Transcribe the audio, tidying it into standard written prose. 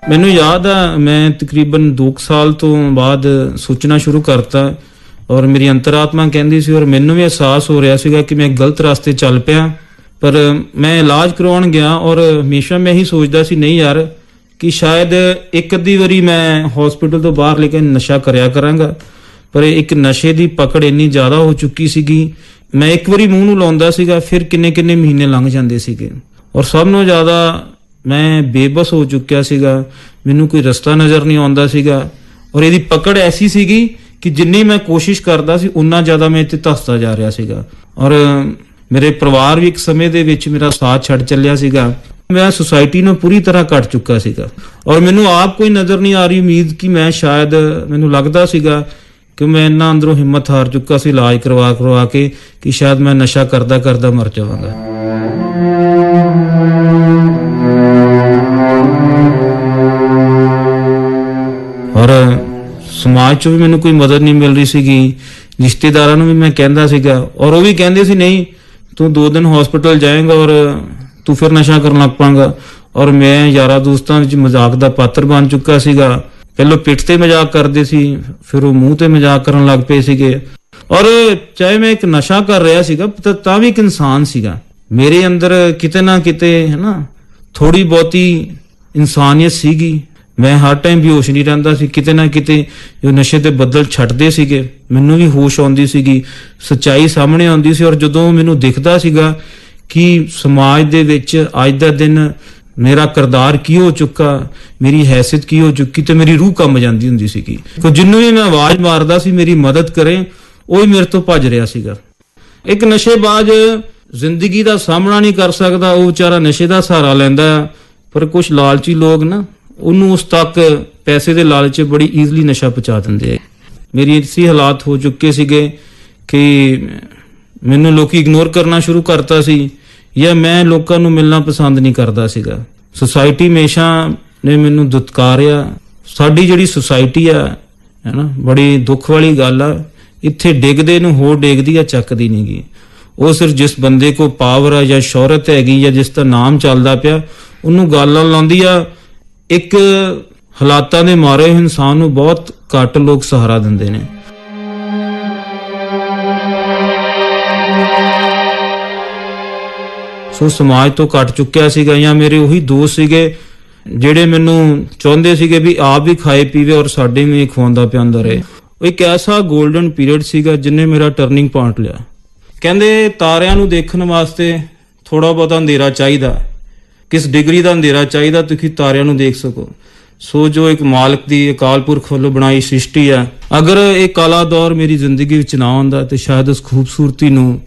ਮੈਨੂੰ ਯਾਦ ਆ ਮੈਂ ਤਕਰੀਬਨ 2 ਸਾਲ ਤੋਂ ਬਾਅਦ ਸੋਚਣਾ ਸ਼ੁਰੂ ਕਰਤਾ ਔਰ ਮੇਰੀ ਅੰਤਰਾਤਮਾ ਕਹਿੰਦੀ ਸੀ ਔਰ ਮੈਨੂੰ ਵੀ ਅਹਿਸਾਸ ਹੋ ਰਿਹਾ ਸੀਗਾ ਕਿ ਮੈਂ ਗਲਤ ਰਸਤੇ ਚੱਲ ਪਿਆ। ਪਰ ਮੈਂ ਇਲਾਜ ਕਰਵਾਉਣ ਗਿਆ ਔਰ ਹਮੇਸ਼ਾ ਮੈਂ ਇਹੀ ਸੋਚਦਾ ਸੀ ਨਹੀਂ ਯਾਰ ਕਿ ਸ਼ਾਇਦ ਇੱਕ ਅੱਧੀ ਵਾਰੀ ਮੈਂ ਹਸਪੀਟਲ ਤੋਂ ਬਾਹਰ ਲੈ ਕੇ ਨਸ਼ਾ ਕਰਿਆ ਕਰਾਂਗਾ, ਪਰ ਇੱਕ ਨਸ਼ੇ ਦੀ ਪਕੜ ਇੰਨੀ ਜ਼ਿਆਦਾ ਹੋ ਚੁੱਕੀ ਸੀਗੀ, ਮੈਂ ਇੱਕ ਵਾਰੀ ਮੂੰਹ ਨੂੰ ਲਾਉਂਦਾ ਸੀਗਾ ਫਿਰ ਕਿੰਨੇ ਮਹੀਨੇ ਲੰਘ ਜਾਂਦੇ ਸੀਗੇ ਔਰ ਸਭ ਨੂੰ ਜ਼ਿਆਦਾ ਮੈਂ ਬੇਬਸ ਹੋ ਚੁੱਕਿਆ ਸੀਗਾ। ਮੈਨੂੰ ਕੋਈ ਰਸਤਾ ਨਜ਼ਰ ਨਹੀਂ ਆਉਂਦਾ ਸੀਗਾ ਔਰ ਇਹਦੀ ਪਕੜ ਐਸੀ ਸੀਗੀ ਕਿ ਜਿੰਨੀ ਮੈਂ ਕੋਸ਼ਿਸ਼ ਕਰਦਾ ਸੀ ਉਨਾ ਜ਼ਿਆਦਾ ਮੈਂ ਇੱਥੇ ਧੱਸਦਾ ਜਾ ਰਿਹਾ ਸੀਗਾ ਔਰ ਮੇਰੇ ਪਰਿਵਾਰ ਵੀ ਇੱਕ ਸਮੇਂ ਦੇ ਵਿੱਚ ਮੇਰਾ ਸਾਥ ਛੱਡ ਚੱਲਿਆ ਸੀਗਾ। ਮੈਂ ਸੁਸਾਇਟੀ ਨੂੰ ਪੂਰੀ ਤਰ੍ਹਾਂ ਕੱਟ ਚੁੱਕਾ ਸੀਗਾ ਔਰ ਮੈਨੂੰ ਆਪ ਕੋਈ ਨਜ਼ਰ ਨਹੀਂ ਆ ਰਹੀ ਉਮੀਦ ਕਿ ਮੈਂ ਸ਼ਾਇਦ ਮੈਨੂੰ ਲੱਗਦਾ ਸੀਗਾ ਕਿ ਮੈਂ ਇੰਨਾ ਅੰਦਰੋਂ ਹਿੰਮਤ ਹਾਰ ਚੁੱਕਾ ਸੀ ਇਲਾਜ ਕਰਵਾ ਕੇ ਕਿ ਸ਼ਾਇਦ ਮੈਂ ਨਸ਼ਾ ਕਰਦਾ ਮਰ ਜਾਵਾਂਗਾ। ਔਰ ਸਮਾਜ ਚੋਂ ਵੀ ਮੈਨੂੰ ਕੋਈ ਮਦਦ ਨਹੀਂ ਮਿਲ ਰਹੀ ਸੀਗੀ, ਰਿਸ਼ਤੇਦਾਰਾਂ ਨੂੰ ਵੀ ਮੈਂ ਕਹਿੰਦਾ ਸੀਗਾ ਔਰ ਉਹ ਵੀ ਕਹਿੰਦੇ ਸੀ ਨਹੀਂ ਤੂੰ 2 ਦਿਨ ਹਸਪੀਟਲ ਜਾਏਗਾ ਔਰ ਤੂੰ ਫਿਰ ਨਸ਼ਾ ਕਰਨ ਲੱਗ ਪਾਂਗਾ। ਔਰ ਮੈਂ ਯਾਰਾਂ ਦੋਸਤਾਂ ਵਿੱਚ ਮਜ਼ਾਕ ਦਾ ਪਾਤਰ ਬਣ ਚੁੱਕਾ ਸੀਗਾ। ਪਹਿਲਾਂ ਪਿੱਠ ਤੇ ਮਜ਼ਾਕ ਕਰਦੇ ਸੀ, ਫਿਰ ਉਹ ਮੂੰਹ ਤੇ ਮਜ਼ਾਕ ਕਰਨ ਲੱਗ ਪਏ ਸੀਗੇ ਔਰ ਚਾਹੇ ਮੈਂ ਇੱਕ ਨਸ਼ਾ ਕਰ ਰਿਹਾ ਸੀਗਾ ਤਾਂ ਵੀ ਇੱਕ ਇਨਸਾਨ ਸੀਗਾ। ਮੇਰੇ ਅੰਦਰ ਕਿਤੇ ਨਾ ਕਿਤੇ ਹੈ ਥੋੜੀ ਬਹੁਤੀ ਇਨਸਾਨੀਅਤ ਸੀਗੀ। ਮੈਂ ਹਰ ਟਾਈਮ ਬੇਹੋਸ਼ ਨਹੀਂ ਰਹਿੰਦਾ ਸੀ, ਕਿਤੇ ਨਾ ਕਿਤੇ ਜੋ ਨਸ਼ੇ ਦੇ ਬੱਦਲ ਛੱਡਦੇ ਸੀਗੇ ਮੈਨੂੰ ਵੀ ਹੋਸ਼ ਆਉਂਦੀ ਸੀਗੀ, ਸੱਚਾਈ ਸਾਹਮਣੇ ਆਉਂਦੀ ਸੀ ਔਰ ਜਦੋਂ ਮੈਨੂੰ ਦਿਖਦਾ ਸੀਗਾ ਕਿ ਸਮਾਜ ਦੇ ਵਿੱਚ ਅੱਜ ਦਾ ਦਿਨ ਮੇਰਾ ਕਿਰਦਾਰ ਕੀ ਹੋ ਚੁੱਕਾ, ਮੇਰੀ ਹੈਸੀਅਤ ਕੀ ਹੋ ਚੁੱਕੀ ਤੇ ਮੇਰੀ ਰੂਹ ਕੰਬ ਜਾਂਦੀ ਹੁੰਦੀ ਸੀਗੀ। ਜਿਹਨੂੰ ਵੀ ਮੈਂ ਆਵਾਜ਼ ਮਾਰਦਾ ਸੀ ਮੇਰੀ ਮਦਦ ਕਰੇ ਉਹ ਹੀ ਮੇਰੇ ਤੋਂ ਭੱਜ ਰਿਹਾ ਸੀਗਾ। ਇੱਕ ਨਸ਼ੇਬਾਜ਼ ਜ਼ਿੰਦਗੀ ਦਾ ਸਾਹਮਣਾ ਨਹੀਂ ਕਰ ਸਕਦਾ, ਉਹ ਵਿਚਾਰਾ ਨਸ਼ੇ ਦਾ ਸਹਾਰਾ ਲੈਂਦਾ, ਪਰ ਕੁਝ ਲਾਲਚੀ ਲੋਕ ਉਹਨੂੰ ਉਸ ਤੱਕ ਪੈਸੇ ਦੇ ਲਾਲਚ ਬੜੀ ਈਜ਼ਲੀ ਨਸ਼ਾ ਪਹੁੰਚਾ ਦਿੰਦੇ ਆ। ਮੇਰੀ ਇਸੇ ਹਾਲਾਤ ਹੋ ਚੁੱਕੇ ਸੀਗੇ ਕਿ ਮੈਨੂੰ ਲੋਕੀ ਇਗਨੋਰ ਕਰਨਾ ਸ਼ੁਰੂ ਕਰਤਾ ਸੀ ਜਾਂ ਮੈਂ ਲੋਕਾਂ ਨੂੰ ਮਿਲਣਾ ਪਸੰਦ ਨਹੀਂ ਕਰਦਾ ਸੀਗਾ। ਸੁਸਾਇਟੀ ਹਮੇਸ਼ਾ ਨੇ ਮੈਨੂੰ ਦੁਤਕਾਰਿਆ। ਸਾਡੀ ਜਿਹੜੀ ਸੁਸਾਇਟੀ ਆ ਬੜੀ ਦੁੱਖ ਵਾਲੀ ਗੱਲ ਆ, ਇੱਥੇ ਡਿੱਗਦੇ ਨੂੰ ਹੋਰ ਡਿੱਗਦੀ ਆ, ਚੱਕਦੀ ਨਹੀਂ ਗੀ। ਉਹ ਸਿਰਫ ਜਿਸ ਬੰਦੇ ਕੋ ਪਾਵਰ ਆ ਜਾਂ ਸ਼ੋਹਰਤ ਹੈਗੀ ਜਾਂ ਜਿਸ ਦਾ ਨਾਮ ਚੱਲਦਾ ਪਿਆ ਉਹਨੂੰ ਗੱਲ ਲਾਉਂਦੀ ਆ। ਇੱਕ ਹਾਲਾਤਾਂ ਦੇ ਮਾਰੇ ਇਨਸਾਨ ਨੂੰ ਬਹੁਤ ਘੱਟ ਲੋਕ ਸਹਾਰਾ ਦਿੰਦੇ ਨੇ। ਸੋ ਸਮਾਜ ਤੋਂ ਕੱਟ ਚੁੱਕਿਆ ਸੀਗਾ ਜਾਂ ਮੇਰੇ ਉਹੀ ਦੋਸਤ ਸੀਗੇ ਜਿਹੜੇ ਮੈਨੂੰ ਚਾਹੁੰਦੇ ਸੀਗੇ ਵੀ ਆਪ ਵੀ ਖਾਏ ਪੀਵੇ ਔਰ ਸਾਡੇ ਵੀ ਖਵਾਉਂਦਾ ਪਿਆਉਂਦਾ ਰਹੇ। ਉਹ ਇੱਕ ਐਸਾ ਗੋਲਡਨ ਪੀਰੀਅਡ ਸੀਗਾ ਜਿਹਨੇ ਮੇਰਾ ਟਰਨਿੰਗ ਪੁਆਇੰਟ ਲਿਆ। ਕਹਿੰਦੇ ਤਾਰਿਆਂ ਨੂੰ ਦੇਖਣ ਵਾਸਤੇ ਥੋੜਾ ਬਹੁਤਾ ਅੰਧੇਰਾ ਚਾਹੀਦਾ, ਕਿਸ ਡਿਗਰੀ ਦਾ ਅੰਧੇਰਾ ਚਾਹੀਦਾ ਤੁਸੀਂ ਤਾਰਿਆਂ ਨੂੰ ਦੇਖ ਸਕੋ। ਸੋ ਜੋ ਇੱਕ ਮਾਲਕ ਦੀ ਅਕਾਲ ਪੁਰਖ ਵੱਲੋਂ ਬਣਾਈ ਸ੍ਰਿਸ਼ਟੀ ਆ, ਅਗਰ ਇਹ ਕਾਲਾ ਦੌਰ ਮੇਰੀ ਜ਼ਿੰਦਗੀ ਵਿੱਚ ਨਾ ਆਉਂਦਾ ਤੇ ਸ਼ਾਇਦ ਉਸ ਖੂਬਸੂਰਤੀ ਨੂੰ